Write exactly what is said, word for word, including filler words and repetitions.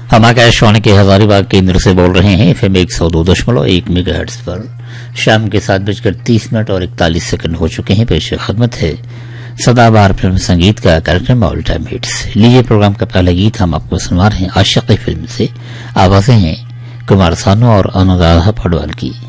हम आकाशवाणी के हजारीबाग केंद्र से बोल रहे हैं। एफएम एक सौ दो दशमलव एक मेगाहर्ट्ज पर शाम के सात बजकर तीस मिनट और इकतालीस सेकंड हो चुके हैं। पेश खदमत है सदाबहार फिल्म संगीत का कार्यक्रम ऑल टाइम हिट्स। लीजिए प्रोग्राम का पहला गीत हम आपको सुना रहे हैं आशिकी फिल्म से। आवाजें हैं कुमार सानू और अनुराधा पडवाल की।